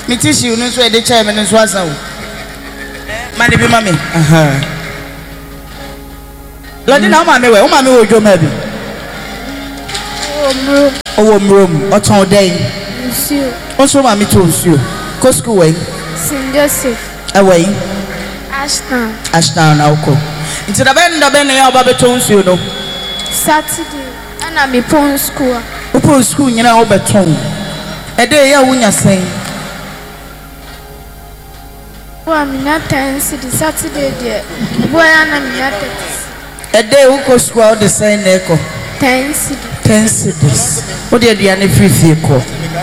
Me teach you no so e dey chairman so asa o. Man be mama. Lodi na mama we odwo bi. Oh mrum, oton den. Nsuo. Also mama to nsuo. Ko school wey? St. Joseph. Away. Ashtown auko. Inti da ben na ya oba beto nsuo no. Saturday. Ana me pon school. Upon school nyina obeton. E dey ya wunya sen. Wa mi na tense di Saturday dey. Boy ana mi na tense. E dey uko school the sen na eko. Tense this. What dey dia na free ko.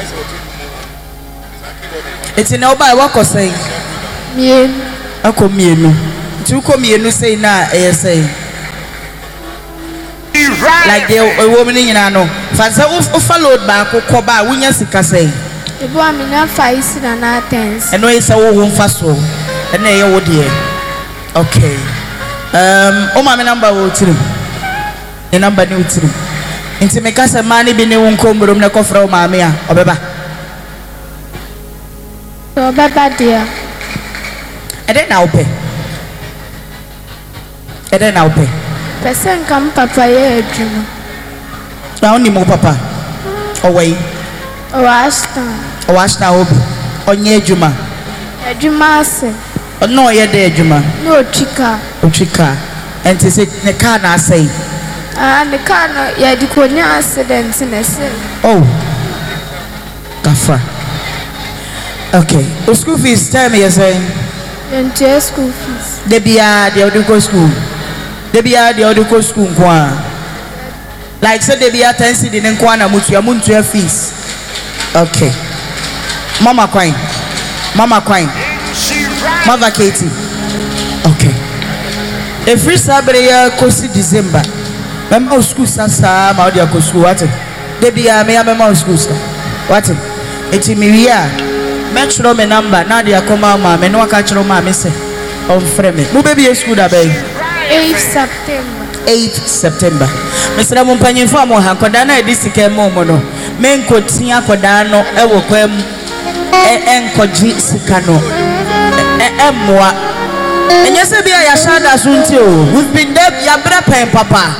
Eti na oba e wako sen. Mienu. Ako mienu. Ti uko mienu sei na e sei. Like the woman nyina no. Fansa u followed ba ko ba wunya sika sei. Ebo amina fa isi na tense. Eno isa wo ho mfa so. Eno ye wo de. Okay. O ma me number wo tirim. The number ni utirim. Inti me kasa mani bi ne won komrom na kofra o ma me a obeba. Obeba dia. Ede na ope. Person kam papa ye adwuma. Na oni mo papa. Owai. Owashta obi. Onye adwuma. Adwuma ase. No ye de adwuma. No chika. Ochika. Enti se ne car na asai. Ne car no ye di ko ni accident na se. Oh. Kafa. Okay. O school fees tell me you saying. Enti school fees. They be the Odiko school. They be the Odiko school kwa. Like said they be attending the nkwana mutu ya fees. Okay. Mama Quine. Mama Katie. Okay. A free Saturday kosi December. Mama school sasa ma odi akosu what? They be me mama school ska. What? Eti mi wia. Make sure me number na dia koma ma me no aka chiro ma me se. On frame. Mu baby school da bay. 8 September. 8 September. Mr. Mumpanyefo amo hakoda na edisike mo no. Men kotia koda no e wo kwam enkoji sika no. Emwa. Enye se bia ya shada sunti o. We've been there ya bra pen papa.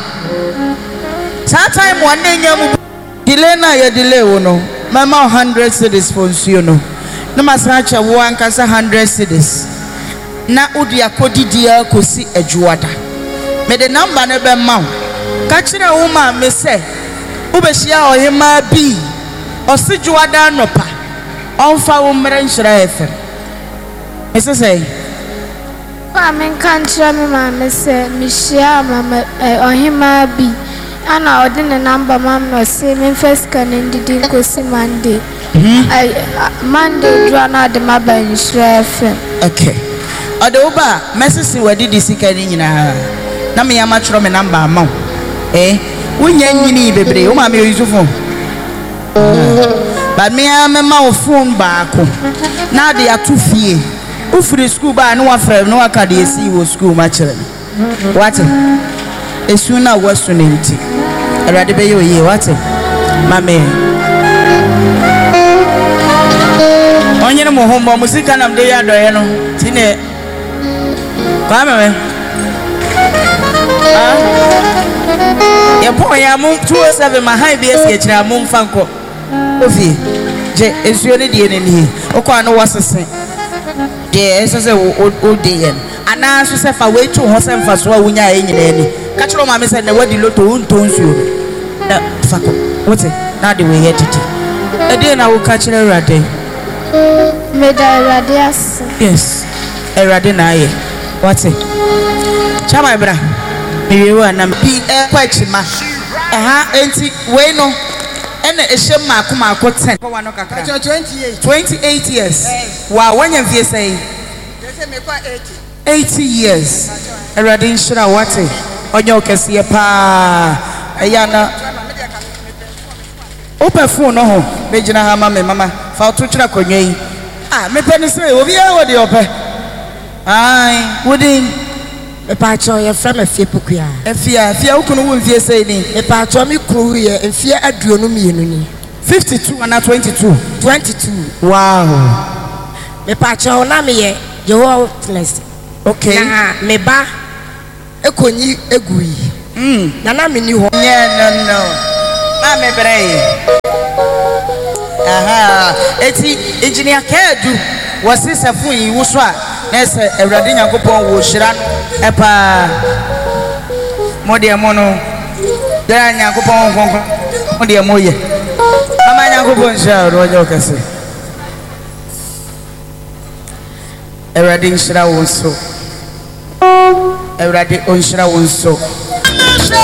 That time one day nyamu delay na ya delay wo no. Mama 100 cedis for nsuo no. No masacha wo ankasa 100 cedis. Na udi akodi dia kosi adwuada. Me the number ne be ma. Ka kire wo ma me se ubehia ohima bi osidwuada nopa. Onfa wo mre nhyira efe. Me se say Kwa men kan kire me ma me se me hia mama ohima bi ana odine number mam no se me first kan ndidi kosi Monday. Monday drana de ma ba nhyira efe. Okay. Odoba message wadi disika ni nyina na me yama chro me number ama wonya nyini bebre o ma me Yusufo but me am ma phone baako na de ato fie o free school ba na wa frɛ no aka de esi wo school ma kyerɛ what esu na wasu ne nti awade be yo ye what mame onye mo hombo musika na mde ya doye no tine kwa meme ya po ya mum 207 ma high bs ya kira mum fanko ofi je esuo ne die ne ni okwa no wasese de esese o de yen ana so se fa we tu ho se mfa so a wunya e nyina ni ka kiro ma me se na wadi loto unto nsuo na fako wote na de we yetiti e de na wo ka kire rade Meda radias. Yes. Erade na aye. What? Chama bra. Me we na bi kwachima. Enti we no. Ena ehye makoma akọ 10. Ko wano kakra. 28 years. Wow, when you feel say? They me kwa 80 years. Erade nshira what? Onye okese pa. Ayana. Open phone no ho. Bejina ha mama. Fa to twira konwa yi. Me penny say obi e wo de ope. Ai, wodi me pa cho ye fra me fie pokua. Fia ukunu wo mfie sei ni. Me pa cho me kru ye mfie aduonu mienu ni. 52 and 22. 22. Wow. me pacho na me ye Jehovah Witness. Okay. Na me ba ekonyi egui. Na me ni ho. Yeah, no. Mame brei. Aha. Eti engineer Kedu wasi sefu yi wuso a na se Awurade Nyankopɔn wo hyira no epa modie mo no. Da Nyankopɔn konkon modie mo ye. Mama Nyankopɔn hyira ro onye okase. Awurade nhyira wo nso. Awurade onhyira wo nso.